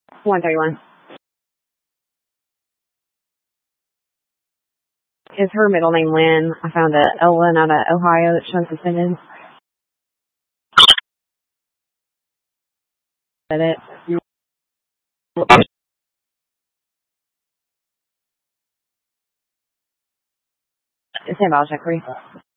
131. Is her middle name Lynn? I found a Ellen out of Ohio that showing suspended. Said it. It's in Check for you.